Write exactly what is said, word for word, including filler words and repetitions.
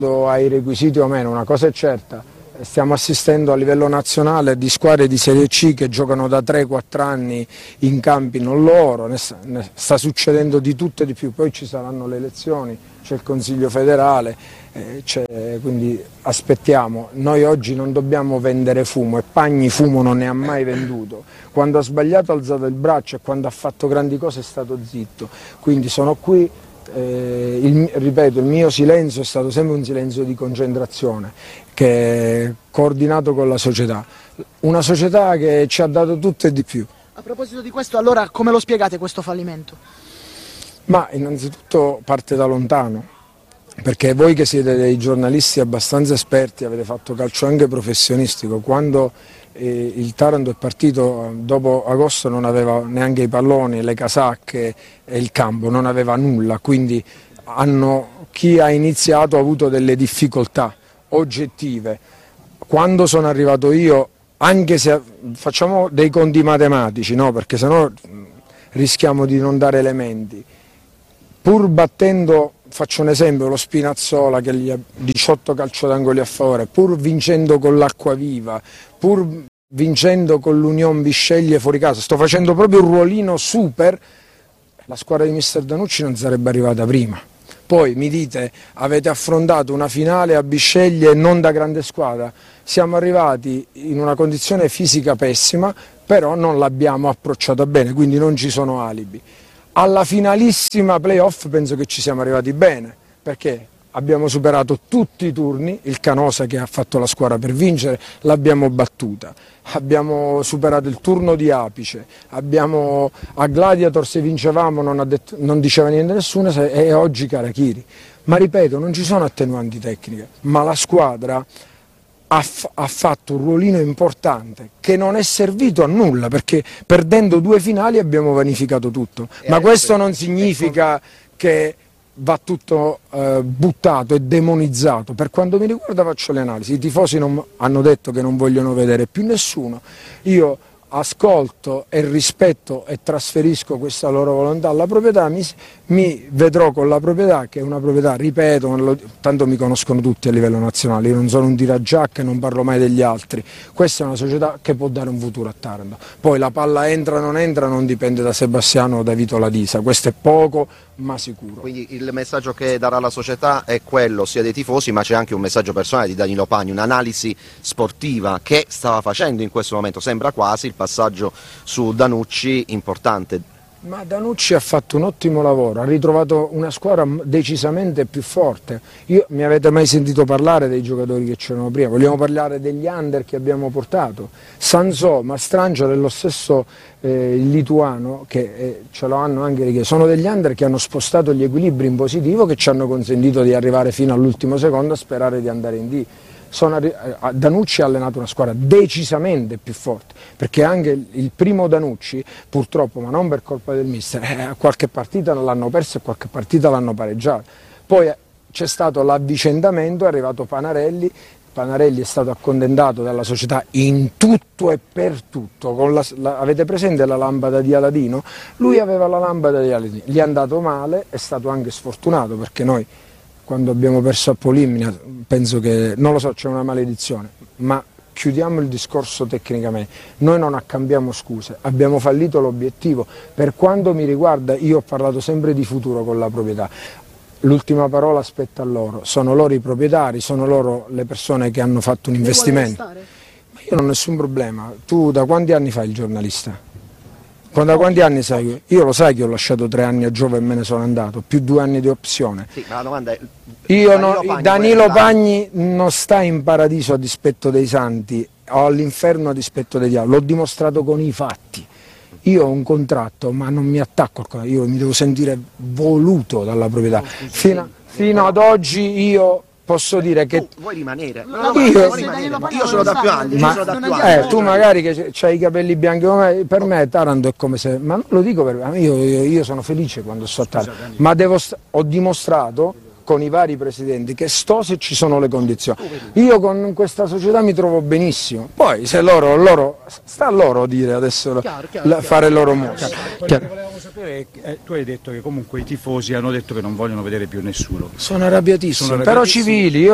ai requisiti o meno, una cosa è certa, stiamo assistendo a livello nazionale di squadre di Serie C che giocano da tre quattro anni in campi non loro, ne sta, ne sta succedendo di tutto e di più, poi ci saranno le elezioni, c'è il Consiglio federale, eh, quindi aspettiamo. Noi oggi non dobbiamo vendere fumo e Pagni fumo non ne ha mai venduto, quando ha sbagliato ha alzato il braccio e quando ha fatto grandi cose è stato zitto, quindi sono qui. Eh, il, ripeto, il mio silenzio è stato sempre un silenzio di concentrazione che è coordinato con la società, una società che ci ha dato tutto e di più. A proposito di questo, allora come lo spiegate questo fallimento? Ma innanzitutto parte da lontano, perché voi che siete dei giornalisti abbastanza esperti, avete fatto calcio anche professionistico, quando eh, il Taranto è partito dopo agosto non aveva neanche i palloni, le casacche e il campo, non aveva nulla, quindi hanno, chi ha iniziato ha avuto delle difficoltà oggettive. Quando sono arrivato io, anche se facciamo dei conti matematici, no? Perché sennò rischiamo di non dare elementi, pur battendo, faccio un esempio, lo Spinazzola che gli ha diciotto calcio d'angoli a favore, pur vincendo con l'Acquaviva, pur vincendo con l'Union Bisceglie fuori casa, sto facendo proprio un ruolino super, la squadra di mister Danucci non sarebbe arrivata prima. Poi mi dite, avete affrontato una finale a Bisceglie non da grande squadra, siamo arrivati in una condizione fisica pessima, però non l'abbiamo approcciata bene, quindi non ci sono alibi. Alla finalissima playoff penso che ci siamo arrivati bene, perché abbiamo superato tutti i turni, il Canosa che ha fatto la squadra per vincere l'abbiamo battuta, abbiamo superato il turno di apice, abbiamo, a Gladiator se vincevamo non, ha detto, non diceva niente nessuno e oggi Karachiri, ma ripeto non ci sono attenuanti tecniche, ma la squadra ha, ha fatto un ruolino importante che non è servito a nulla perché perdendo due finali abbiamo vanificato tutto, ma questo non significa che va tutto eh, buttato e demonizzato. Per quanto mi riguarda faccio le analisi, i tifosi non, hanno detto che non vogliono vedere più nessuno, io ascolto e rispetto e trasferisco questa loro volontà alla proprietà, mi, mi vedrò con la proprietà che è una proprietà, ripeto, lo, tanto mi conoscono tutti a livello nazionale, io non sono un tiragiacca e non parlo mai degli altri, questa è una società che può dare un futuro a Taranto, poi la palla entra o non entra non dipende da Sebastiano o da Vito Ladisa, questo è poco ma sicuro. Quindi il messaggio che darà la società è quello sia dei tifosi, ma c'è anche un messaggio personale di Danilo Pagni, un'analisi sportiva che stava facendo in questo momento, sembra quasi il passaggio su Danucci importante. Ma Danucci ha fatto un ottimo lavoro, ha ritrovato una squadra decisamente più forte. Io, mi avete mai sentito parlare dei giocatori che c'erano prima? Vogliamo parlare degli under che abbiamo portato? Sansò, Mastrangelo e lo stesso eh, il lituano, che eh, ce lo hanno anche richiesto, sono degli under che hanno spostato gli equilibri in positivo, che ci hanno consentito di arrivare fino all'ultimo secondo a sperare di andare in D. Sono, Danucci ha allenato una squadra decisamente più forte, perché anche il primo Danucci, purtroppo, ma non per colpa del mister, eh, qualche partita l'hanno persa e qualche partita l'hanno pareggiata. Poi eh, c'è stato l'avvicendamento, è arrivato Panarelli, Panarelli è stato accontentato dalla società in tutto e per tutto, con la, la, avete presente la lampada di Aladino? Lui aveva la lampada di Aladino, gli è andato male, è stato anche sfortunato perché noi quando abbiamo perso a Polimnia, penso che, non lo so, c'è una maledizione, ma chiudiamo il discorso tecnicamente, noi non accambiamo scuse, abbiamo fallito l'obiettivo, per quanto mi riguarda io ho parlato sempre di futuro con la proprietà, l'ultima parola spetta a loro, sono loro i proprietari, sono loro le persone che hanno fatto un investimento. Ma io non ho nessun problema, tu da quanti anni fai il giornalista? Da quanti anni sai? Io lo sai che ho lasciato tre anni a Giove e me ne sono andato, più due anni di opzione. Sì, ma la domanda è... Io Danilo, no, Pagni, Danilo Pagni non sta in paradiso a dispetto dei santi o all'inferno a dispetto dei diavoli, l'ho dimostrato con i fatti. Io ho un contratto ma non mi attacco al contratto, io mi devo sentire voluto dalla proprietà. Fino, fino ad oggi io... posso dire che tu vuoi rimanere, no, no, io, rimanere. Io sono da più anni, ma, sono da più anni. Eh, tu magari che hai i capelli bianchi come me, per me Taranto è come se, ma non lo dico per me, io, io, io sono felice quando sto a Taranto, ma devo, ho dimostrato con i vari presidenti che sto se ci sono le condizioni. Io con questa società mi trovo benissimo, poi se loro, loro sta a loro dire adesso chiaro, chiaro, la, fare il loro modo. Volevamo sapere, eh, tu hai detto che comunque i tifosi hanno detto che non vogliono vedere più nessuno. Sono arrabbiatissimi, Sono però arrabbiatissimi. civili. Io